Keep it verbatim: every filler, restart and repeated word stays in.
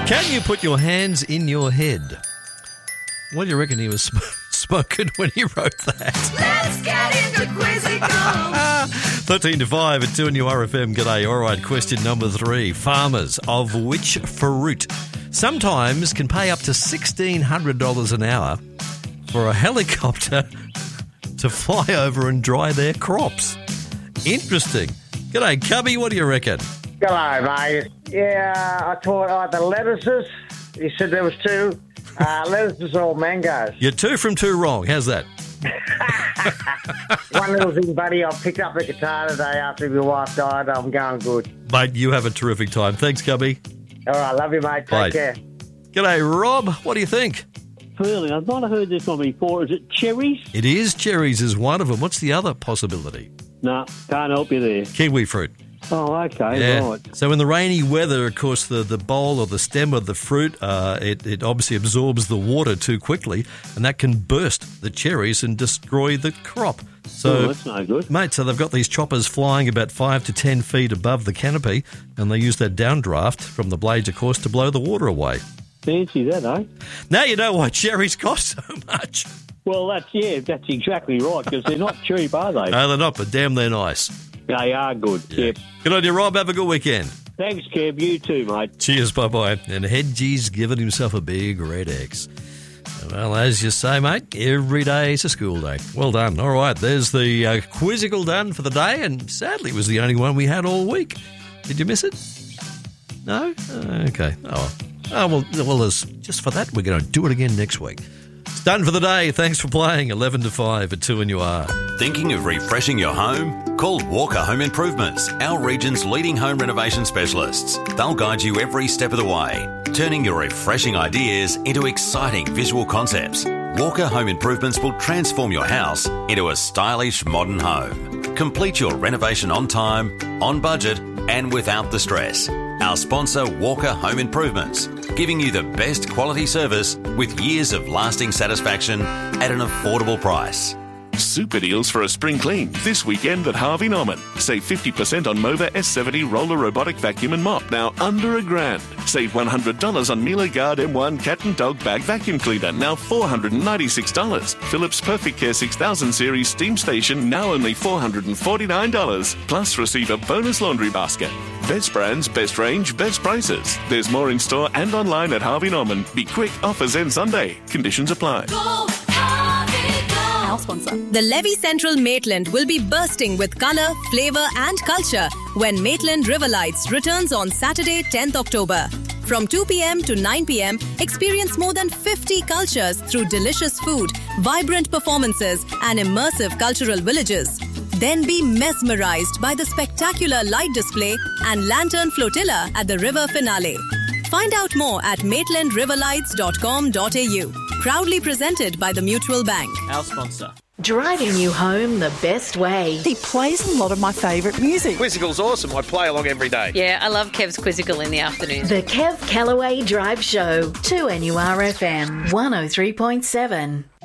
Can you put your hands in your head? What do you reckon he was sm- smoking when he wrote that? Let's get into Quizzical. thirteen to five at two and you R F M. G'day. All right, question number three. Farmers of which fruit sometimes can pay up to sixteen hundred dollars an hour for a helicopter to fly over and dry their crops? Interesting. G'day, Cubby. What do you reckon? Hello, mate. Yeah, I taught either lettuces. You said there was two. Uh, lettuces or mangoes. You're two from two wrong. How's that? One little thing, buddy. I picked up the guitar today after your wife died. I'm going good. Mate, you have a terrific time. Thanks, Cubby. All right, love you, mate. Take Bye. care. G'day, Rob. What do you think? Feeling. I've not heard this one before. Is it cherries? It is. Cherries is one of them. What's the other possibility? No, can't help you there. Kiwi fruit. Oh, okay, Yeah. right. So in the rainy weather, of course, the, the bowl or the stem of the fruit, uh, it, it obviously absorbs the water too quickly, and that can burst the cherries and destroy the crop. So, Oh, that's no good. mate, so they've got these choppers flying about five to ten feet above the canopy, and they use that downdraft from the blades, of course, to blow the water away. Fancy that, eh? Now you know why cherries cost so much. Well, that's, yeah, that's exactly right, because they're not cheap, are they? No, they're not, but damn, they're nice. They are good, Kev. Good on you, Rob. Have a good weekend. Thanks, Kev. You too, mate. Cheers, bye-bye. And Hedgie's given himself a big red X. Well, as you say, mate, every day is a school day. Well done. All right, there's the uh, Quizzical done for the day, and sadly it was the only one we had all week. Did you miss it? No? Uh, okay. Oh, oh well, well there's, just for that, we're going to do it again next week. It's done for the day. Thanks for playing. eleven to five at two and you are. Thinking of refreshing your home? Call Walker Home Improvements, our region's leading home renovation specialists. They'll guide you every step of the way, turning your refreshing ideas into exciting visual concepts. Walker Home Improvements will transform your house into a stylish modern home. Complete your renovation on time, on budget, and without the stress. Our sponsor, Walker Home Improvements, giving you the best quality service with years of lasting satisfaction at an affordable price. Super deals for a spring clean this weekend at Harvey Norman. Save fifty percent on Mova S seventy roller robotic vacuum and mop, now under a grand. Save one hundred dollars on Miele Guard M one cat and dog bag vacuum cleaner, now four hundred ninety-six dollars. Philips Perfect Care six thousand series steam station, now only four hundred forty-nine dollars. Plus receive a bonus laundry basket. Best brands, best range, best prices. There's more in store and online at Harvey Norman. Be quick, offers end Sunday. Conditions apply. Go, Harvey, go. Our sponsor. The Levy Central Maitland will be bursting with colour, flavour and culture when Maitland River Lights returns on Saturday, tenth October. From two p.m. to nine p.m, experience more than fifty cultures through delicious food, vibrant performances and immersive cultural villages. Then be mesmerised by the spectacular light display and lantern flotilla at the river finale. Find out more at maitland river lights dot com dot a u. Proudly presented by the Mutual Bank. Our sponsor. Driving you home the best way. He plays a lot of my favourite music. Quizzical's awesome. I play along every day. Yeah, I love Kev's Quizzical in the afternoon. The Kev Callaway Drive Show, two N U R F M, one oh three point seven.